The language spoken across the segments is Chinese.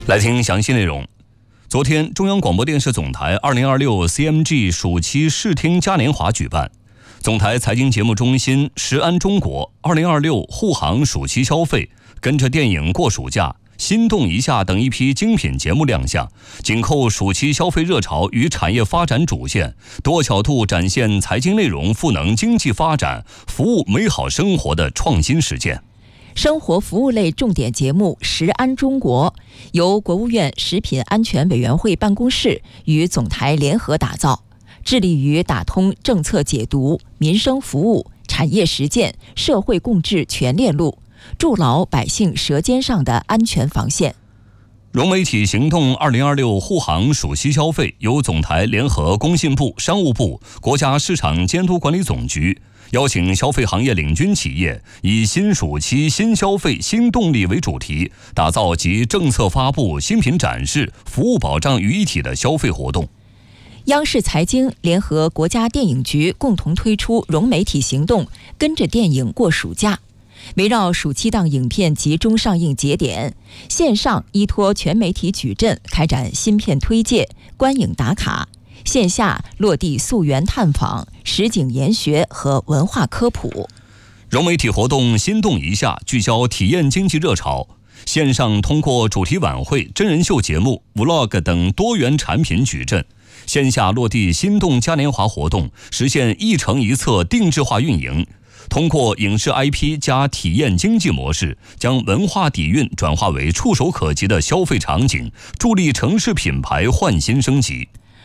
来听详细内容。昨天，中央广播电视总台2026 CMG 暑期视听嘉年华举办，总台财经节目中心实安中国2026护航暑期消费，跟着电影过暑假，心动一下等一批精品节目亮相，紧扣暑期消费热潮与产业发展主线，多角度展现财经内容赋能经济发展、服务美好生活的创新实践。 生活服务类重点节目《食安中国》由国务院食品安全委员会办公室与总台联合打造，致力于打通政策解读、民生服务、产业实践、社会共治全链路，筑牢百姓舌尖上的安全防线。 融媒体行动2026护航暑期消费由总台联合工信部、商务部、国家市场监督管理总局，邀请消费行业领军企业以新暑期新消费新动力为主题，打造集政策发布、新品展示、服务保障于一体的消费活动。 央视财经联合国家电影局共同推出融媒体行动，跟着电影过暑假。围绕暑期档影片集中上映节点，线上依托全媒体矩阵开展新片推介、观影打卡，线下落地溯源探访、实景研学和文化科普。 融媒体活动心动一下聚焦体验经济热潮，线上通过主题晚会、真人秀节目、vlog 等多元产品矩阵，线下落地心动嘉年华活动，实现一城一策定制化运营。通过影视 IP 加体验经济模式，将文化底蕴转化为触手可及的消费场景，助力城市品牌焕新升级。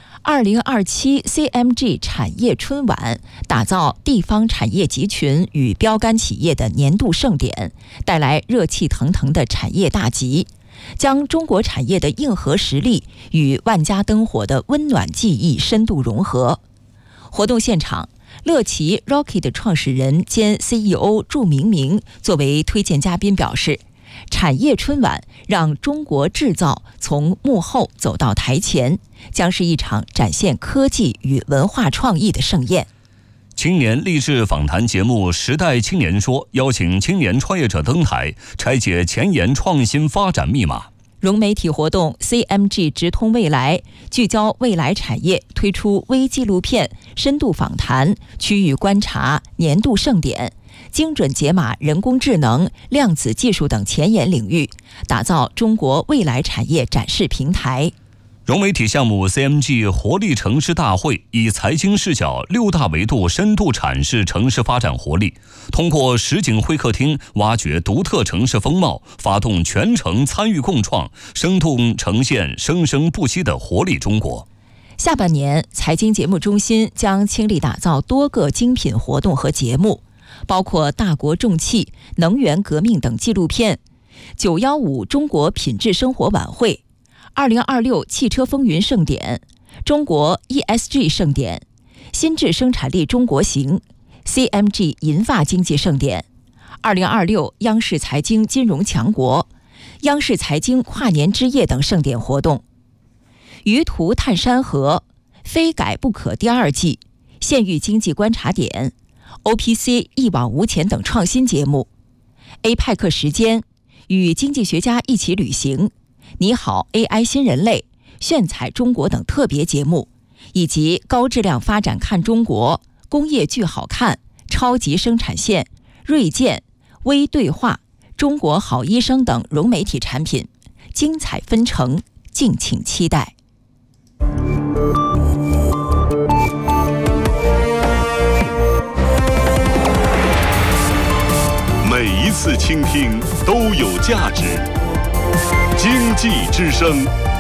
2027 CMG 产业春晚打造地方产业集群与标杆企业的年度盛典，带来热气腾腾的产业大集，将中国产业的硬核实力与万家灯火的温暖记忆深度融合。活动现场，乐奇 Rocky 的创始人兼 CEO 祝明明作为推荐嘉宾表示，产业春晚让中国制造从幕后走到台前，将是一场展现科技与文化创意的盛宴。 青年励志访谈节目《时代青年说》邀请青年创业者登台，拆解前沿创新发展密码。 融媒体活动 CMG 直通未来，聚焦未来产业，推出微纪录片、深度访谈、区域观察、年度盛典，精准解码人工智能、量子技术等前沿领域，打造中国未来产业展示平台。 融媒体项目 CMG 活力城市大会以财经视角6大维度深度阐释城市发展活力，通过实景会客厅挖掘独特城市风貌，发动全城参与共创，生动呈现生生不息的活力中国。 下半年，财经节目中心将倾力打造多个精品活动和节目，包括大国重器、能源革命等纪录片，915中国品质生活晚会，2026汽车风云盛典，中国 ESG 盛典，新质生产力中国行， CMG 银发经济盛典，2026央视财经金融强国，央视财经跨年之夜等盛典活动。舆图探山河，非改不可第2季，县域经济观察点， OPC 一往无前等创新节目。APEC 时间，与经济学家一起旅行，你好 AI 新人类，炫彩中国等特别节目，以及高质量发展看中国、工业巨好看、超级生产线、锐见、微对话、中国好医生等融媒体产品，精彩纷呈，敬请期待。 每一次倾听都有价值。经济之声。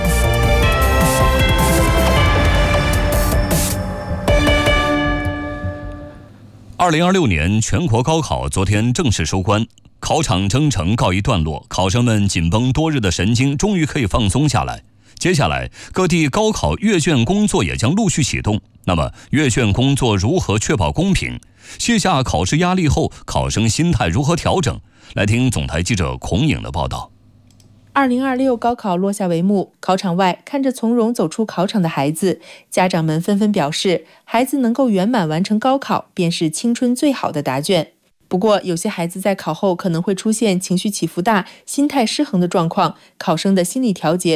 2026年全国高考昨天正式收官，考场征程告一段落，考生们紧绷多日的神经终于可以放松下来。接下来，各地高考阅卷工作也将陆续启动。那么，阅卷工作如何确保公平？卸下考试压力后，考生心态如何调整？来听总台记者孔颖的报道。 2026高考落下帷幕，考场外看着从容走出考场的孩子，家长们纷纷表示，孩子能够圆满完成高考，便是青春最好的答卷。不不过，有些孩子在考后可能会出现情绪起伏大、心态失衡的状况，考生的心理调节